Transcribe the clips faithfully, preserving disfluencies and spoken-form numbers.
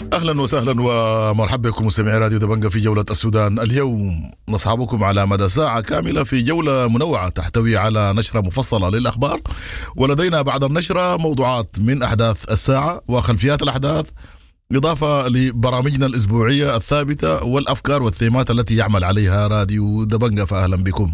أهلا وسهلا ومرحبا بكم مستمعي راديو دبنجة في جولة السودان. اليوم نصحبكم على مدى ساعة كاملة في جولة منوعة تحتوي على نشرة مفصلة للأخبار، ولدينا بعد النشرة موضوعات من أحداث الساعة وخلفيات الأحداث، إضافة لبرامجنا الأسبوعية الثابتة والأفكار والثيمات التي يعمل عليها راديو دبنجة. فأهلا بكم.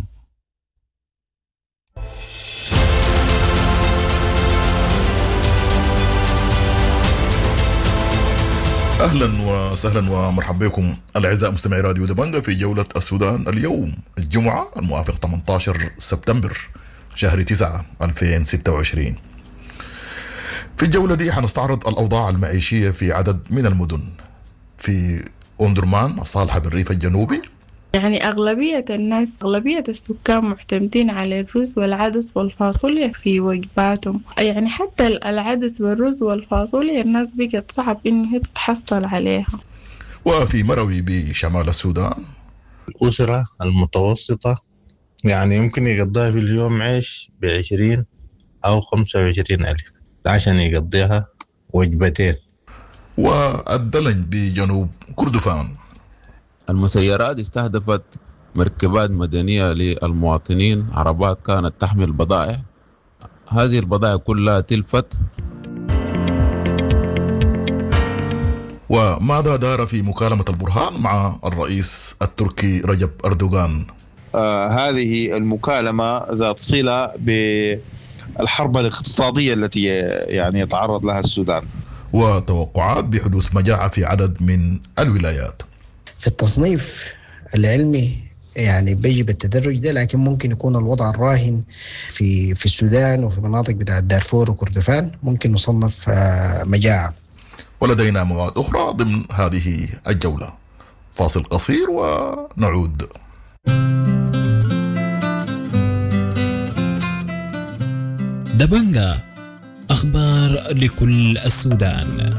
أهلا وسهلا ومرحبا بكم الأعزاء مستمعي راديو دبنجة في جولة السودان. اليوم الجمعة الموافق ثمانية عشر سبتمبر شهر تسعة ألفين وستة وعشرين. في الجولة دي حنستعرض الأوضاع المعيشية في عدد من المدن في أوندرمان الصالحة بالريف الجنوبي. يعني أغلبية الناس أغلبية السكان معتمدين على الرز والعدس والفاصوليا في وجباتهم، يعني حتى العدس والرز والفاصوليا الناس بقت صعب إنه تتحصل عليها. وفي مروي بشمال السودان الأسرة المتوسطة يعني يمكن يقضيها في اليوم عيش بعشرين أو خمسة وعشرين ألف عشان يقضيها وجبتين. والدلن بجنوب كردفان المسيرات استهدفت مركبات مدنية للمواطنين، عربات كانت تحمل بضائع، هذه البضائع كلها تلفت. وماذا دار في مكالمة البرهان مع الرئيس التركي رجب أردوغان؟ آه هذه المكالمة ذات صلة بالحرب الاقتصادية التي يعني يتعرض لها السودان، وتوقعات بحدوث مجاعة في عدد من الولايات. في التصنيف العلمي يعني بيجي بالتدرج ده، لكن ممكن يكون الوضع الراهن في في السودان وفي مناطق بتاعت دارفور وكردفان ممكن نصنف مجاعة. ولدينا مواد أخرى ضمن هذه الجولة. فاصل قصير ونعود. دبنجة، أخبار لكل السودان.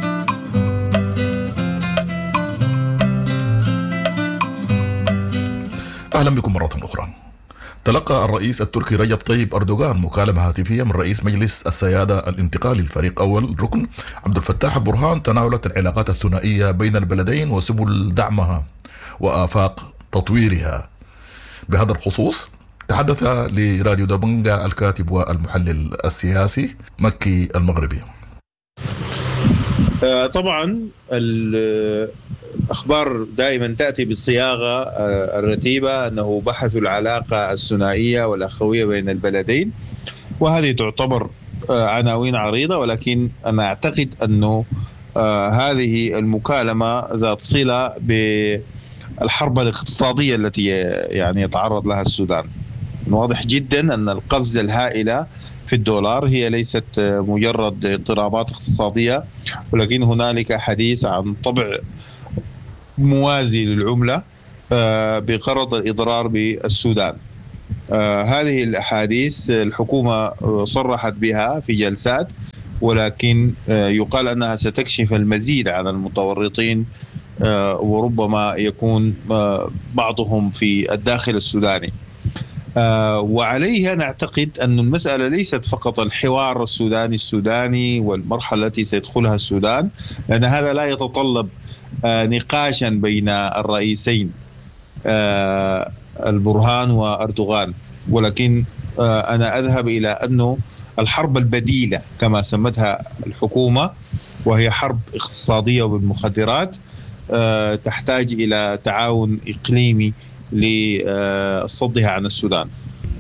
أهلا بكم مرة أخرى. تلقى الرئيس التركي رجب طيب أردوغان مكالمة هاتفية من رئيس مجلس السيادة الانتقالي الفريق أول ركن عبد الفتاح البرهان، تناولت العلاقات الثنائية بين البلدين وسبل دعمها وآفاق تطويرها. بهذا الخصوص تحدث لراديو دبنجة الكاتب والمحلل السياسي مكي المغربي. طبعا الأخبار دائما تأتي بالصياغة الرتيبة أنه بحثوا العلاقة الثنائية والأخوية بين البلدين، وهذه تعتبر عناوين عريضة، ولكن أنا أعتقد أنه هذه المكالمة ذات صلة بالحرب الاقتصادية التي يعني يتعرض لها السودان. واضح جدا أن القفزة الهائلة في الدولار هي ليست مجرد اضطرابات اقتصادية، ولكن هنالك حديث عن طبع موازي للعملة بغرض الإضرار بالسودان. هذه الأحاديث الحكومة صرحت بها في جلسات، ولكن يقال أنها ستكشف المزيد عن المتورطين، وربما يكون بعضهم في الداخل السوداني. آه وعليها نعتقد أن المسألة ليست فقط الحوار السوداني السوداني والمرحلة التي سيدخلها السودان، لأن هذا لا يتطلب آه نقاشا بين الرئيسين آه البرهان وأردوغان، ولكن آه أنا أذهب إلى أنه الحرب البديلة كما سمتها الحكومة، وهي حرب اقتصادية بالمخدرات، آه تحتاج إلى تعاون إقليمي لصدها عن السودان.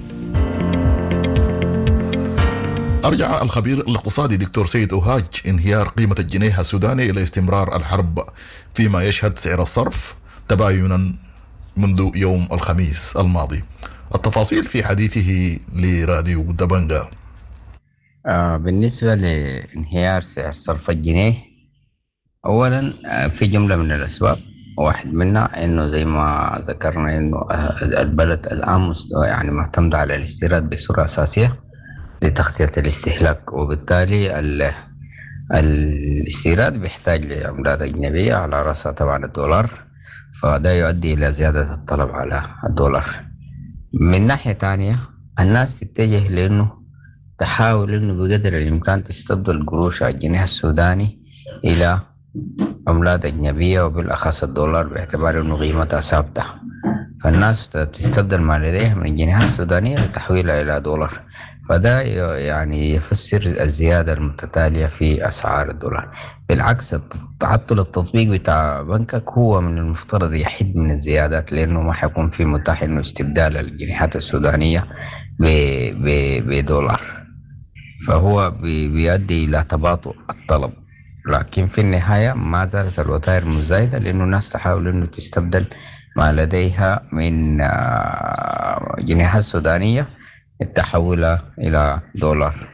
أرجع الخبير الاقتصادي دكتور سيد أوهاج انهيار قيمة الجنيه السوداني إلى استمرار الحرب، فيما يشهد سعر الصرف تباينا منذ يوم الخميس الماضي. التفاصيل في حديثه لراديو دبنجة. آه بالنسبة لانهيار سعر صرف الجنيه، أولا في جملة من الأسباب. واحد منها إنه زي ما ذكرنا إنه البلد الآن مستوى يعني معتمد على الاستيراد بصورة أساسية لتغطية الاستهلاك، وبالتالي الاستيراد بيحتاج لعملات أجنبية على رأسها طبعا الدولار، فده يؤدي إلى زيادة الطلب على الدولار. من ناحية تانية الناس تتجه لأنه تحاول إنه بقدر الإمكان تستبدل قروش الجنيه السوداني إلى عملات أجنبية وبالأخص الدولار باعتبار أنه قيمتها ثابتة، فالناس تستبدل ما لديها من الجنيهات السودانية لتحويلها إلى دولار، فده يعني يفسر الزيادة المتتالية في أسعار الدولار. بالعكس تعطل التطبيق بتاع بنكك هو من المفترض يحد من الزيادات، لأنه ما حيكون في متاح إنه استبدال الجنيهات السودانية بدولار، فهو بيؤدي إلى تباطؤ الطلب. لكن في النهاية ما زالت الوتائر مزايدة، لأنه الناس تحاول إنه تستبدل ما لديها من جنيهات سودانية تحولها إلى دولار.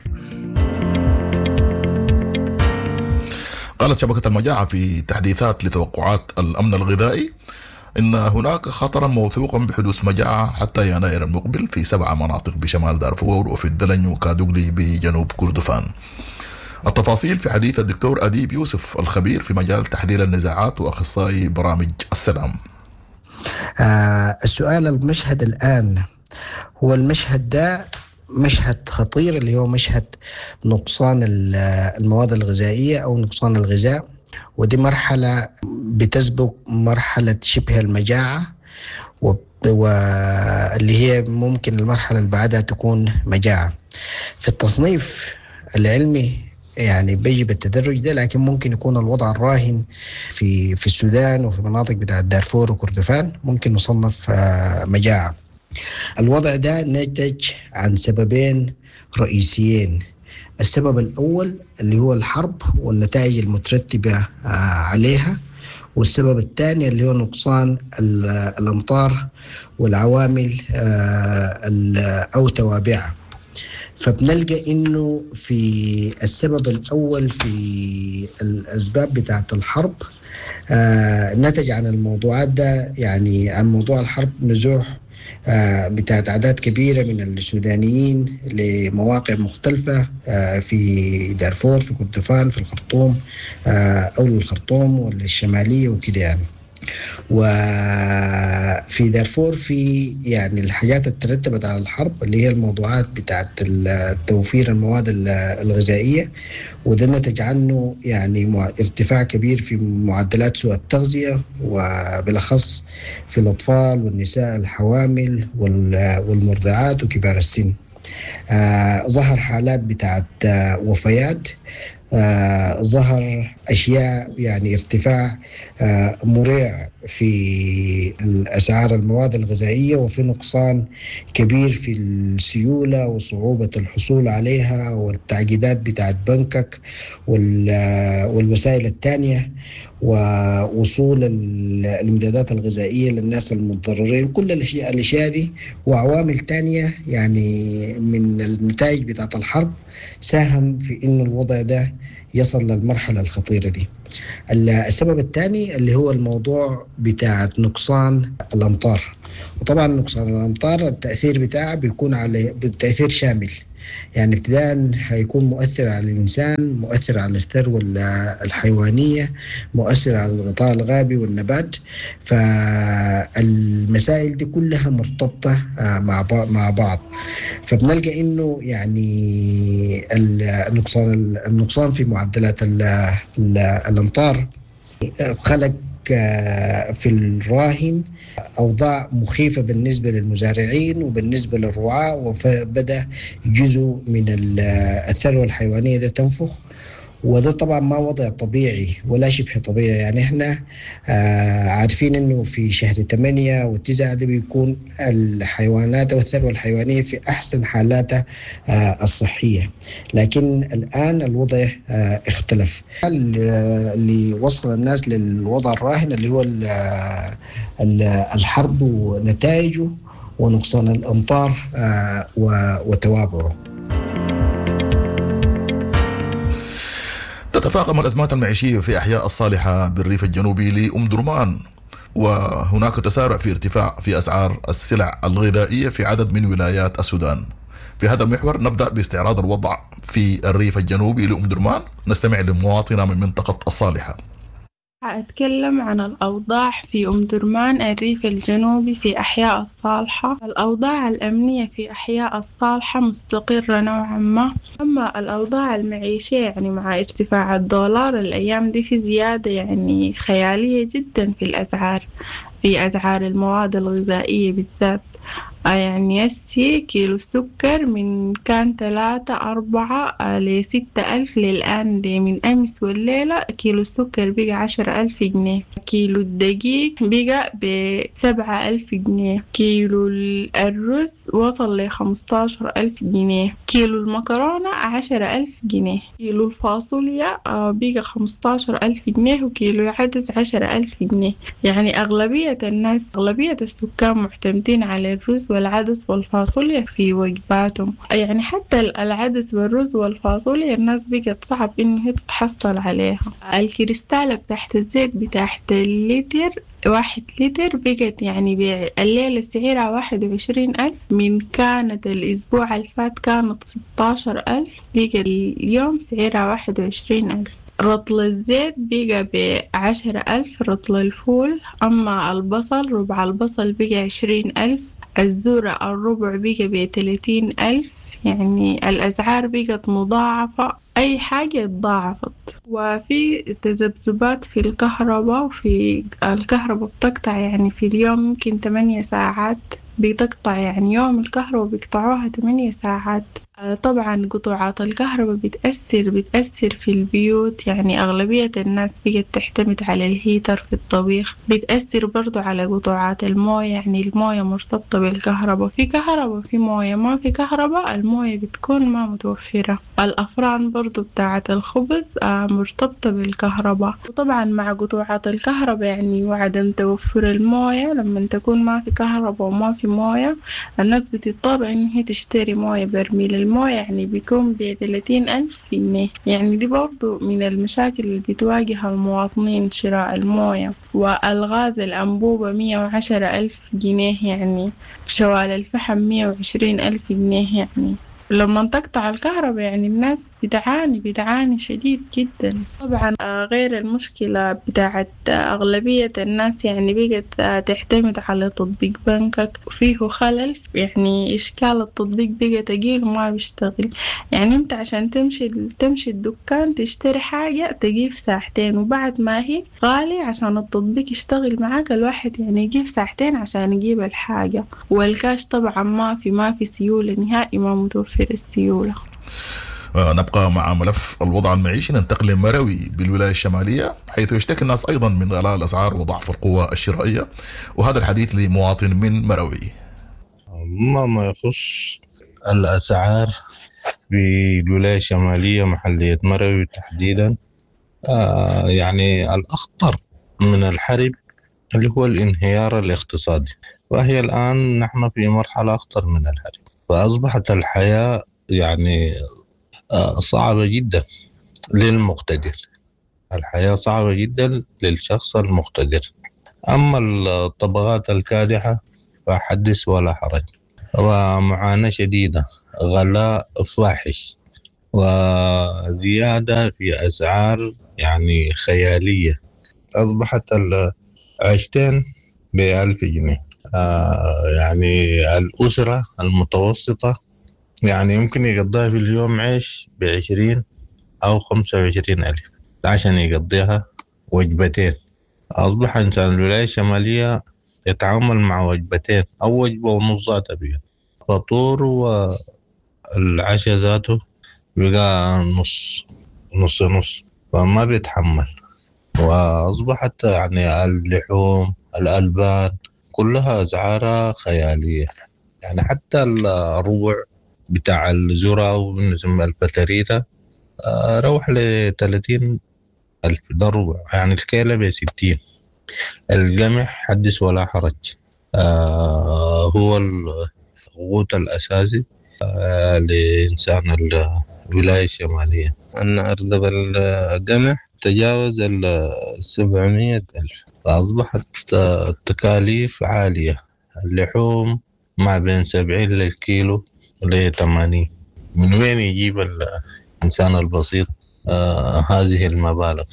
قالت شبكة المجاعة في تحديثات لتوقعات الأمن الغذائي إن هناك خطرا موثوقا بحدوث مجاعة حتى يناير المقبل في سبع مناطق بشمال دارفور وفي الدلن وكادوغلي بجنوب كردفان. التفاصيل في حديث الدكتور أديب يوسف الخبير في مجال تحليل النزاعات وأخصائي برامج السلام. آه السؤال، المشهد الآن هو المشهد ده مشهد خطير، اللي هو مشهد نقصان المواد الغذائية أو نقصان الغذاء، ودي مرحلة بتسبق مرحلة شبه المجاعة، واللي هي ممكن المرحلة اللي بعدها تكون مجاعة. في التصنيف العلمي يعني بيجي بالتدرج ده، لكن ممكن يكون الوضع الراهن في في السودان وفي مناطق بتاع دارفور وكردفان ممكن نصنف مجاعة. الوضع ده نتج عن سببين رئيسيين. السبب الأول اللي هو الحرب والنتائج المترتبة عليها، والسبب الثاني اللي هو نقصان الأمطار والعوامل أو توابعها. فبنلقى إنه في السبب الأول في الأسباب بتاعت الحرب نتج عن الموضوعات ده، يعني عن موضوع الحرب نزوح آه بتاعت أعداد كبيرة من السودانيين لمواقع مختلفة آه في دارفور، في كردفان، في الخرطوم آه أو الخرطوم والشمالية وكده يعني. وفي دارفور في يعني الحاجات اللي ترتبت على الحرب اللي هي الموضوعات بتاعت توفير المواد الغذائية، وده نتج عنه يعني ارتفاع كبير في معدلات سوء التغذية، وبالأخص في الأطفال والنساء الحوامل والمرضعات وكبار السن. آه ظهر حالات بتاعت آه وفيات، آه ظهر أشياء يعني ارتفاع آه مريع في الأسعار المواد الغذائية، وفي نقصان كبير في السيولة وصعوبة الحصول عليها والتعقيدات بتاعت بنكك والوسائل الثانية ووصول الامدادات الغذائية للناس المتضررين. كل الأشياء الأشياء دي وعوامل تانية يعني من النتائج بتاعت الحرب ساهم في إنه الوضع ده يصل للمرحلة الخطيرة دي. السبب الثاني اللي هو الموضوع بتاع نقصان الأمطار، وطبعا نقصان الأمطار التأثير بتاعه بيكون على بالتأثير شامل، يعني ابتداء هيكون مؤثر على الإنسان، مؤثر على الثروة الحيوانية، مؤثر على الغطاء الغابي والنبات. فالمسائل دي كلها مرتبطة مع مع بعض. فبنلقى إنه يعني النقصان النقصان في معدلات الأمطار خلق في الراهن أوضاع مخيفة بالنسبة للمزارعين وبالنسبة للرعاة، وبدأ جزء من الثروة الحيوانية ده تنفخ، وده طبعا ما وضع طبيعي ولا شبه طبيعي. يعني احنا آه عارفين انه في شهر ثمانية وتسعة ده بيكون الحيوانات والثروة الحيوانية في احسن حالاتها آه الصحية، لكن الان الوضع آه اختلف. اللي وصل الناس للوضع الراهن اللي هو الحرب ونتائجه ونقصان الامطار آه وتوابعه. تتفاقم الأزمات المعيشية في أحياء الصالحة بالريف الجنوبي لأم درمان، وهناك تسارع في ارتفاع في أسعار السلع الغذائية في عدد من ولايات السودان. في هذا المحور نبدأ باستعراض الوضع في الريف الجنوبي لأم درمان. نستمع لمواطنة من منطقة الصالحة. أتكلم عن الأوضاع في أم درمان الريف الجنوبي في أحياء الصالحة. الأوضاع الأمنية في أحياء الصالحة مستقرة نوعا ما، أما الأوضاع المعيشية يعني مع ارتفاع الدولار الأيام دي في زيادة يعني خيالية جدا في الأسعار في أسعار المواد الغذائية بالذات. يعني يسي كيلو السكر من كان ثلاثة أربعة لستة ألف للآن دي من أمس والليلة كيلو السكر بقى عشر ألف جنيه، كيلو الدقيق بقى بسبعة ألف جنيه، كيلو الرز وصل لخمستاشر ألف جنيه، كيلو المكرونة عشر ألف جنيه، كيلو الفاصوليا بقى خمستاشر ألف جنيه، وكيلو العدس عشر ألف جنيه. يعني أغلبية الناس أغلبية السكان معتمدين على الرز والعدس والفاصوليا في وجباتهم. يعني حتى العدس والرز والفاصوليا الناس بقت صعب إنه هي تتحصل عليها. الكريستالة بتاعت الزيت بتاعت اللتر واحد لتر بقت يعني بالليلة سعرها واحد وعشرين ألف، من كانت الأسبوع الفات كانت ستاشر ألف، بقى اليوم سعرها واحد وعشرين ألف. رطل الزيت بقى بعشرة ألف رطل الفول، أما البصل ربع البصل بقى عشرين ألف، الذرة الربع بقى بثلاثين ألف. يعني الأسعار بقت مضاعفة، أي حاجة اتضاعفت. وفي تذبذبات في الكهرباء، وفي الكهرباء بتقطع يعني في اليوم يمكن ثمانية ساعات بتقطع، يعني يوم الكهرباء بيقطعوها ثمانية ساعات. طبعا قطوعات الكهرباء بتأثر بتأثر في البيوت، يعني أغلبية الناس بقت تعتمد على الهيتر في الطبيخ. بتأثر برضو على قطوعات الموية، يعني الموية مرتبطة بالكهرباء، في كهرباء في موية، ما في كهرباء الموية بتكون ما متوفرة. الأفران برضو بتاعة الخبز مرتبطة بالكهرباء. وطبعا مع قطوعات الكهرباء يعني وعدم توفر الموية، لما تكون ما في كهرباء وما في موية الناس بتضطر إن هي تشتري موية. برميل الموية يعني بيكون بثلاثين ألف جنيه. يعني دي برضو من المشاكل اللي بتواجه المواطنين، شراء الموية. والغاز الأنبوبة مية وعشرة ألف جنيه، يعني شوال الفحم مية وعشرين ألف جنيه. يعني لما تقطع الكهرباء يعني الناس بتعاني بتعاني شديد جدا. طبعا غير المشكلة بتاعت أغلبية الناس يعني بقت تعتمد على تطبيق بنكك وفيه خلل، يعني إشكال التطبيق بقى تقيل وما بيشتغل. يعني انت عشان تمشي تمشي الدكان تشتري حاجة تجيب ساعتين، وبعد ما هي غالي عشان التطبيق يشتغل معاك الواحد يعني يجيب ساعتين عشان يجيب الحاجة. والكاش طبعا ما في ما في سيولة نهائي، ما متوفر في السيولة. نبقى مع ملف الوضع المعيشي، ننتقل لمروي بالولاية الشمالية، حيث يشتكي الناس أيضا من غلاء الأسعار وضعف القوة الشرائية، وهذا الحديث لمواطن من مروي. ما ما يخص الأسعار في الولاية الشمالية محلية مروي تحديدا، آه يعني الأخطر من الحرب اللي هو الانهيار الاقتصادي، وهي الآن نحن في مرحلة أخطر من الحرب، فأصبحت الحياة يعني صعبة جدا للمقتدر. الحياة صعبة جدا للشخص المقتدر. أما الطبقات الكادحة فحدث ولا حرج، ومعاناة شديدة، غلاء فاحش، وزيادة في أسعار يعني خيالية. أصبحت العيشتين بألف جنيه. آه يعني الأسرة المتوسطة يعني يمكن يقضيها في اليوم عيش بعشرين أو خمسة وعشرين ألف عشان يقضيها وجبتين. أصبح إنسان الولاية الشمالية يتعامل مع وجبتين أو وجبة ونص ذاتها بيها، فطور والعشاء ذاته بقى نص نص نص، فما بيتحمل. وأصبحت يعني اللحوم الألبان كلها أسعارها خيالية. يعني حتى الربع بتاع الذرة أو نسمى البتريتا روح لثلاثين ألف، ده ربع، يعني الكيلة بستين. القمح حدث ولا حرج، آه هو القوت الأساسي آه لإنسان الولاية الشمالية. أن أردب القمح تجاوز السبعمية ألف، فأصبحت التكاليف عالية. اللحوم ما بين سبعين للكيلو لثمانين. من وين يجيب الإنسان البسيط آه هذه المبالغ؟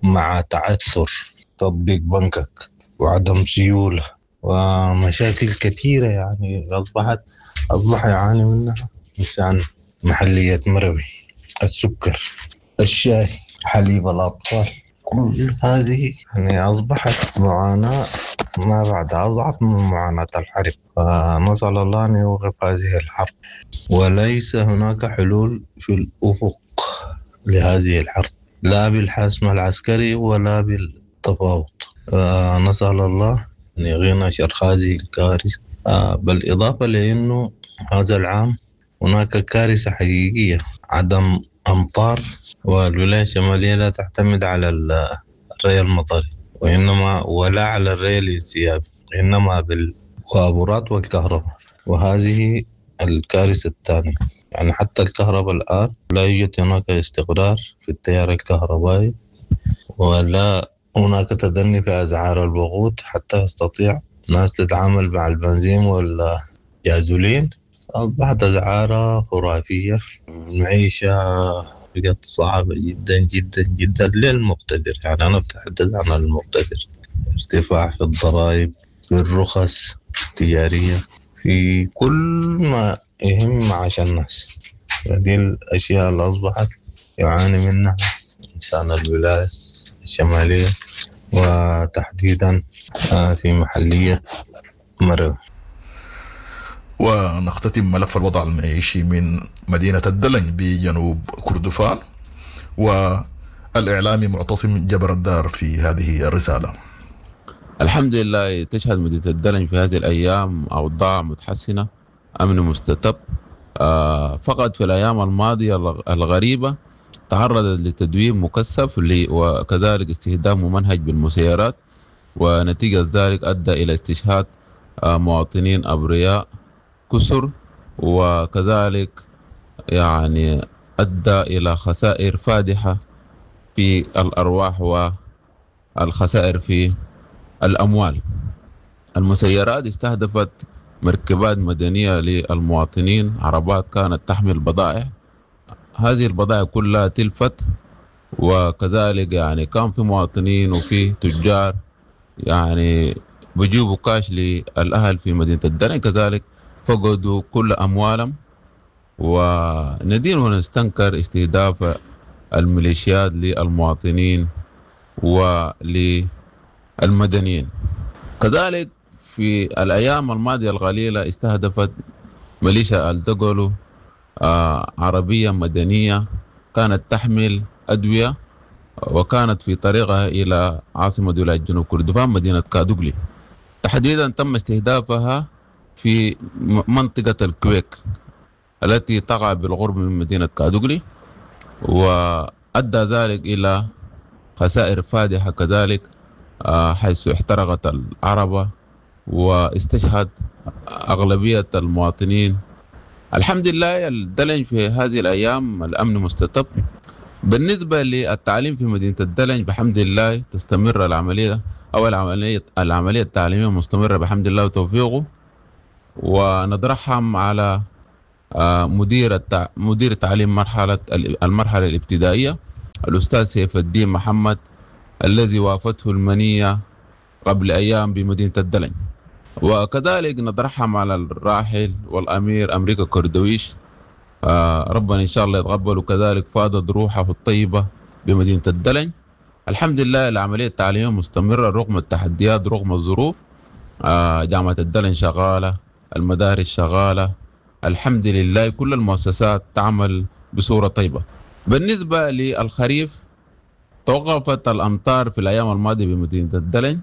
مع تعثر تطبيق بنكك وعدم سيولة ومشاكل كثيرة يعني أصبحت أصبح يعاني منها إنسان. محلية مروي، السكر، الشاي، حليب الأطفال، كل هذه يعني أصبحت معاناة ما بعد أصعب من معاناة الحرب. فنسأل الله أن يوقف هذه الحرب، وليس هناك حلول في الأفق لهذه الحرب، لا بالحسم العسكري ولا بالتفاوض. نسأل الله أن يغينا شر هذه الكارثة. بالإضافة لأنه هذا العام هناك كارثة حقيقية، عدم أمطار، والولاية الشمالية لا تعتمد على الري المطري وإنما ولا على الري الانسيابي، إنما بالخابرات والكهرباء. وهذه الكارثة الثانية، يعني حتى الكهرباء الآن لا يوجد هناك استقرار في التيار الكهربائي، ولا هناك تدني في أسعار الوقود حتى يستطيع الناس تتعامل مع البنزين والجازولين. أصبحت أسعارها خرافية، المعيشة بقت صعبة جدا جدا جدا للمقتدر. يعني أنا أتحدث عن المقتدر، ارتفاع في الضرائب، في الرخص التجارية، في كل ما يهم معاش الناس. هذه الأشياء اللي أصبحت يعاني منها إنسان الولاية الشمالية، وتحديدا في محلية مروي. ونختتم ملف الوضع المعيشي من مدينة الدلنج بجنوب كردفان، والإعلامي معتصم جبر الدار في هذه الرسالة. الحمد لله تشهد مدينة الدلنج في هذه الأيام أوضاع متحسنة، أمن مستتب. آه فقط في الأيام الماضية الغريبة تعرضت لتدوير مكثف وكذلك استهداف ممنهج بالمسيرات، ونتيجة ذلك أدى إلى استشهاد آه مواطنين أبرياء كسر، وكذلك يعني أدى إلى خسائر فادحة في الأرواح والخسائر في الأموال. المسيرات استهدفت مركبات مدنية للمواطنين، عربات كانت تحمل بضائع، هذه البضائع كلها تلفت، وكذلك يعني كان في مواطنين وفي تجار يعني بيجيبوا كاش للأهل في مدينة الدلنج، كذلك فقدوا كل أموالهم. وندين ونستنكر استهداف الميليشيات للمواطنين وللمدنيين. كذلك في الأيام الماضية القليلة استهدفت ميليشيا الدقلو آه عربية مدنية كانت تحمل أدوية، وكانت في طريقها إلى عاصمة ولاية جنوب كردفان مدينة كادوغلي. تحديدا تم استهدافها في منطقة الكويك التي تقع بالقرب من مدينة كادوغلي، وأدى ذلك إلى خسائر فادحة كذلك، حيث احترقت العربة واستشهد أغلبية المواطنين. الحمد لله الدلنج في هذه الأيام الأمن مستتب. بالنسبة للتعليم في مدينة الدلنج بحمد الله تستمر العملية أو العملية العملية التعليمية مستمرة بحمد الله وتوفيقه، ونترحم على مدير التع... مدير تعليم مرحلة المرحلة الابتدائية الأستاذ سيف الدين محمد الذي وافته المنية قبل أيام بمدينة الدلنج. وكذلك نترحم على الراحل والأمير أمريكا كردويش، آه ربنا إن شاء الله يتقبل، وكذلك فاضت روحه الطيبة بمدينة الدلنج. الحمد لله العملية التعليمية مستمرة رغم التحديات رغم الظروف. آه جامعة الدلنج شغالة، المدارس شغالة، الحمد لله كل المؤسسات تعمل بصورة طيبة. بالنسبة للخريف توقفت الأمطار في الأيام الماضية بمدينة الدلنج،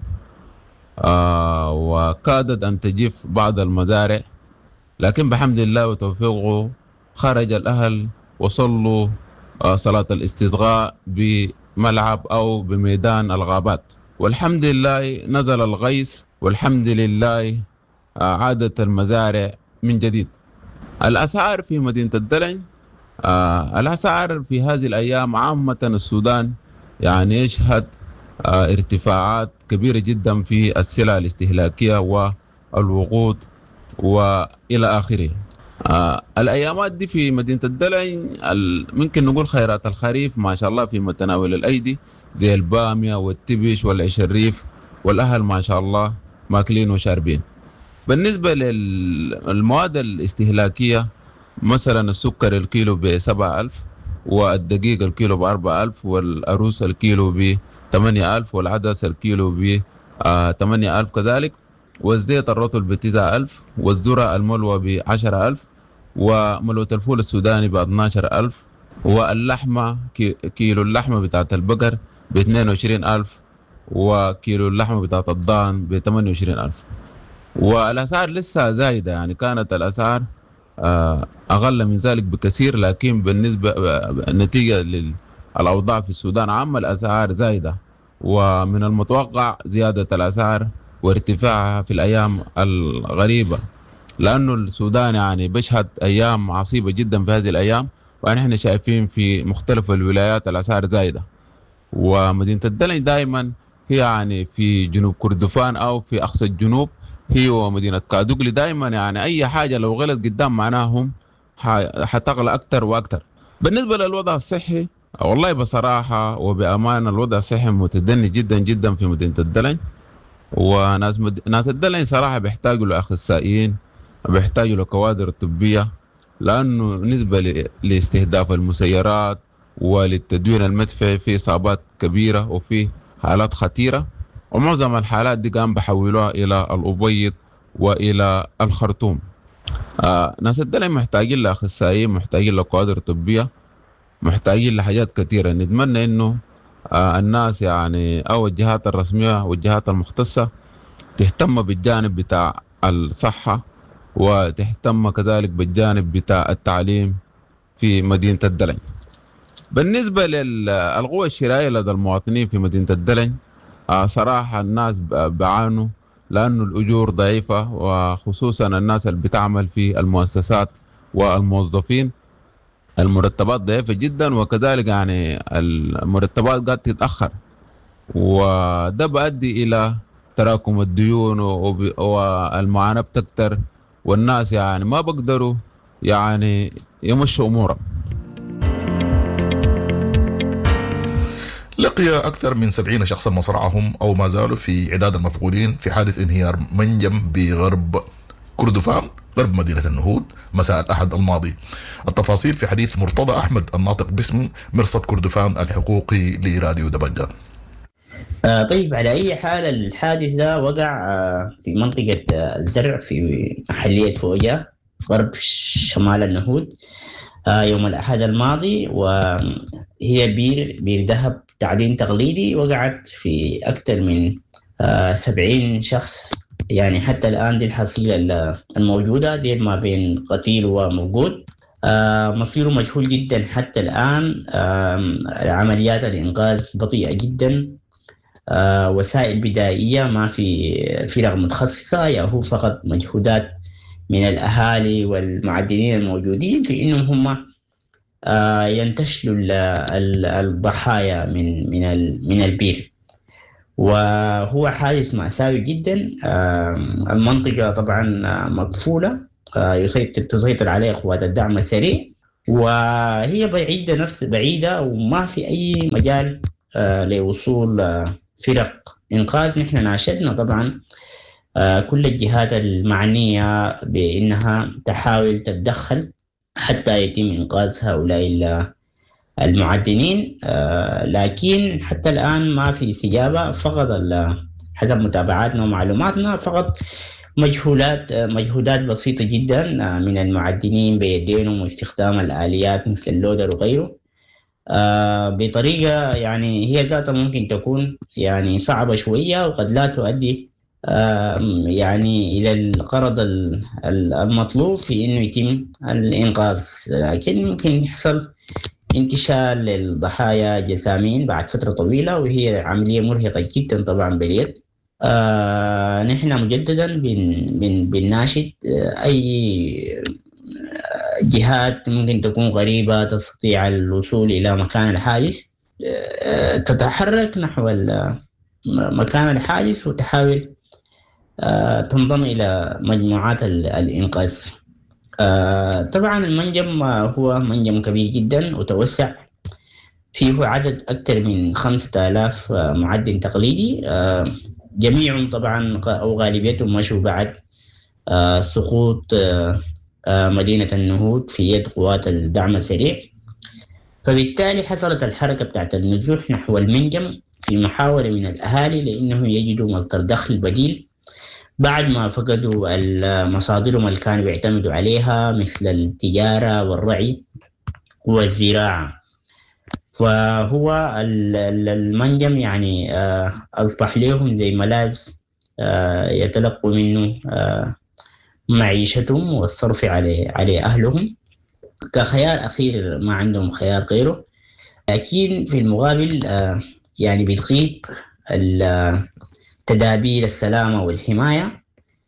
آه وكادت أن تجف بعض المزارع، لكن بحمد الله وتوفيقه خرج الأهل وصلوا آه صلاة الاستسقاء بملعب أو بميدان الغابات، والحمد لله نزل الغيث، والحمد لله آه عادت المزارع من جديد. الأسعار في مدينة الدلنج، آه الأسعار في هذه الأيام عامة السودان يعني يشهد آه ارتفاعات كبيرة جدا في السلع الاستهلاكية والوقود وإلى آخره. آه الأيامات دي في مدينة الدلع ممكن نقول خيرات الخريف ما شاء الله في متناول الأيدي، زي البامية والتبش والعيش الريف، والأهل ما شاء الله ماكلين وشاربين. بالنسبة للمواد الاستهلاكية، مثلا السكر الكيلو بسبعة ألف، والدقيق الكيلو بأربعة ألف، والأروس الكيلو بثمانية ألف، والعدس الكيلو بثمانية ألف كذلك، والزيت الرطل بتسعة ألف، والذرة الملوى بعشرة ألف، وملوة الفول السوداني باثناشر ألف، واللحمة كيلو اللحمة بتاعت البقر باثنين وعشرين ألف، وكيلو اللحمة بتاعت الضان بثمانية وعشرين ألف. والأسعار لسه زايدة، يعني كانت الأسعار أقل من ذلك بكثير، لكن بالنسبة نتيجة للأوضاع في السودان عامة الأسعار زايدة، ومن المتوقع زيادة الأسعار وارتفاعها في الأيام الغريبة، لأنه السودان يعني بيشهد أيام عصيبة جدا في هذه الأيام، ونحن شايفين في مختلف الولايات الأسعار زايدة. ومدينة الدلع دائما هي يعني في جنوب كردفان أو في أقصى الجنوب، هي ومدينة كادوغلي دائما يعني أي حاجة لو غلط قدام معناهم حتغلى أكتر وأكتر. بالنسبة للوضع الصحي، والله بصراحة وبأمانة الوضع الصحي متدني جدا جدا في مدينة الدلع، وناس مد... ناس الدلع صراحة بيحتاجوا لأخصائيين، بيحتاجوا لكوادر طبية، لأنه نسبة ل... لاستهداف المسيرات وللتدوين المدفعي في إصابات كبيرة وفي حالات خطيرة، ومعظم الحالات دي قام بحولوها إلى الأبيض وإلى الخرطوم. آه ناس الدلع محتاجين لأخصائيين، محتاجين لكوادر طبية، محتاجين لحاجات كثيرة. نتمنى إنه آه الناس يعني أو الجهات الرسمية والجهات المختصة تهتم بالجانب بتاع الصحة، وتهتم كذلك بالجانب بتاع التعليم في مدينة الدلع. بالنسبة للقوة الشرائية لدى المواطنين في مدينة الدلع، آه صراحة الناس بعانوا لأنه الأجور ضعيفة، وخصوصا الناس اللي بتعمل في المؤسسات والموظفين المرتبات ضعيفة جدا، وكذلك يعني المرتبات قاعدة تتأخر، وده بيؤدي إلى تراكم الديون والمعاناة بتكتر، والناس يعني ما بقدروا يعني يمشوا أمورهم. لقي أكثر من سبعين شخصا مصرعهم أو ما زالوا في عداد المفقودين في حادث انهيار منجم بغرب كردفان غرب مدينة النهود مساء الأحد الماضي. التفاصيل في حديث مرتضى أحمد الناطق باسم مرصد كردفان الحقوقي لراديو دبنجان. آه طيب، على أي حال الحادث ده وقع آه في منطقة آه الزرع في محلية فوجا غرب شمال النهود آه يوم الأحد الماضي، وهي بير بير ذهب تعدين تقليدي وقعت في أكثر من آه سبعين شخص. يعني حتى الآن دي الحصيلة الموجودة دي ما بين قتيل وموجود. آه مصيره مجهول جدا حتى الآن. آه عمليات الإنقاذ بطيئة جدا، آه وسائل بدائية، ما في فرق متخصصة، يعني هو فقط مجهودات من الأهالي والمعدنين الموجودين في إنهم هم آه ينتشلوا الضحايا من من من البير. وهو حادث مأساوي جدا. آه المنطقة طبعا مقفولة، آه يسيطر تسيطر عليها قوات الدعم السريع، وهي بعيدة نفس بعيدة وما في أي مجال آه لوصول آه فرق إنقاذ. نحن ناشدنا طبعا آه كل الجهات المعنية بأنها تحاول تتدخل حتى يتم إنقاذ هؤلاء المعدنين، آه لكن حتى الآن ما في استجابة. فقط حسب متابعاتنا ومعلوماتنا فقط مجهولات مجهودات بسيطة جدا من المعدنين بيدينهم واستخدام الآليات مثل اللودر وغيره، آه بطريقة يعني هي ذاتها ممكن تكون يعني صعبة شوية، وقد لا تؤدي آه يعني إلى الغرض المطلوب في إنه يتم الإنقاذ، لكن ممكن يحصل انتشال للضحايا جسامين بعد فترة طويلة، وهي عملية مرهقة جدا طبعا باليد. آه نحن مجددا بن بن بنناشد آه أي جهات ممكن تكون غريبة تستطيع الوصول إلى مكان الحادث آه تتحرك نحو مكان الحادث وتحاول آه تنضم إلى مجموعات الإنقاذ. آه طبعا المنجم هو منجم كبير جدا وتوسع، فيه عدد أكثر من خمسة آلاف معدن تقليدي، آه جميعهم طبعا أو غالبيتهم مشوا بعد آه سقوط آه آه مدينة النهوض في يد قوات الدعم السريع. فبالتالي حصلت الحركة بتاعت النزوح نحو المنجم في محاولة من الأهالي لأنهم يجدوا مصدر دخل بديل بعد ما فقدوا مصادرهم اللي كانوا بيعتمدوا عليها مثل التجارة والرعي والزراعة. فهو المنجم يعني أصبح لهم زي ملاذ يتلقوا منه معيشتهم والصرف على على أهلهم كخيار أخير، ما عندهم خيار غيره. لكن في المقابل يعني بتغيب تدابير السلامة والحماية،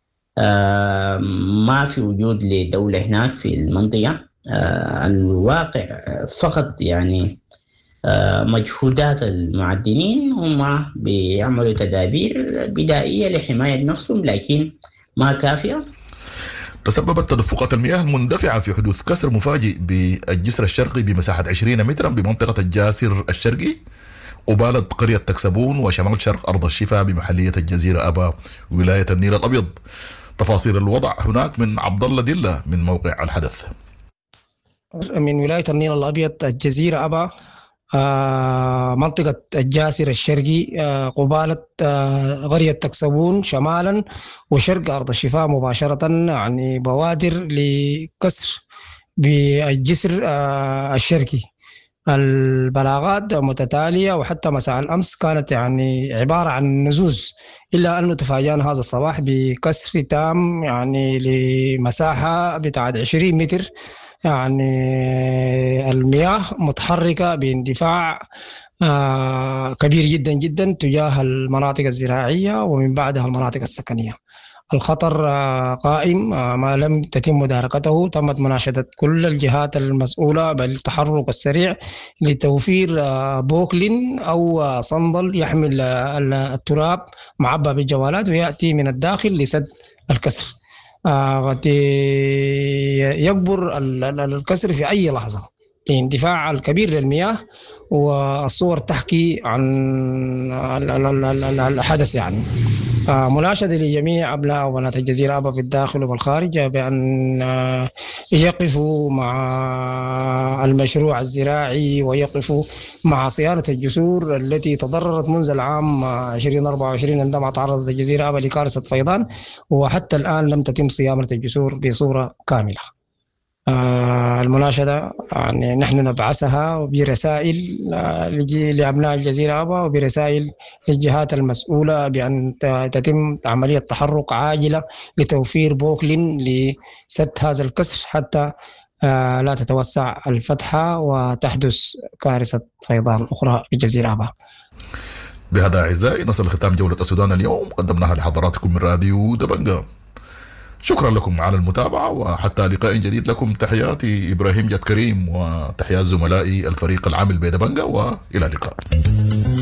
ما في وجود لدولة هناك في المنطقة. الواقع فقط يعني مجهودات المعدنين، هم بيعملوا تدابير بدائية لحماية نفسهم لكن ما كافية. تسببت تدفقات المياه المندفعة في حدوث كسر مفاجئ بالجسر الشرقي بمساحة عشرين مترا بمنطقة الجاسر الشرقي، قبالة قرية تكسبون وشمال شرق أرض الشفاء بمحلية الجزيرة أبا ولاية النيل الأبيض. تفاصيل الوضع هناك من عبد الله دلة من موقع الحدث. من ولاية النيل الأبيض الجزيرة أبا، آه منطقة الجاسر الشرقي، آه قبالة آه قرية تكسبون شمالا وشرق أرض الشفاء مباشرة، يعني بوادر لكسر بالجسر آه الشرقي. البلاغات متتالية وحتى مساء الأمس كانت يعني عبارة عن نزوز، إلا أنه تفاجأنا هذا الصباح بكسر تام يعني لمساحة بتاعت عشرين متر. يعني المياه متحركة باندفاع آه كبير جدا جدا تجاه المناطق الزراعية ومن بعدها المناطق السكنية. الخطر آه قائم، آه ما لم تتم مداركته. تمت مناشدة كل الجهات المسؤولة بالتحرك السريع لتوفير آه بوكلين أو آه صندل يحمل آه التراب معبى بالجوالات ويأتي من الداخل لسد الكسر. قد يكبر الكسر في أي لحظة اندفاع الكبير للمياه، والصور تحكي عن الحدث. يعني مناشدة لجميع أبناء وبنات الجزيرة أبا بالداخل وبالخارج بأن يقفوا مع المشروع الزراعي ويقفوا مع صيانة الجسور التي تضررت منذ العام ألفين وأربعة وعشرين عندما تعرضت الجزيرة أبا لكارثة فيضان، وحتى الآن لم تتم صيانة الجسور بصورة كاملة. آه المناشدة يعني نحن نبعثها برسائل لأبناء الجزيرة أبا وبرسائل للجهات المسؤولة بأن تتم عملية تحرك عاجلة لتوفير بوكلين لسد هذا الكسر حتى آه لا تتوسع الفتحة وتحدث كارثة فيضان أخرى في الجزيرة أبا. بهذا أعزائي نصل لختام جولة السودان اليوم، قدمناها لحضراتكم من راديو دبنجة. شكرا لكم على المتابعة، وحتى لقاء جديد لكم تحياتي إبراهيم جاد كريم وتحيات زملائي الفريق العامل بدبنجة، وإلى اللقاء.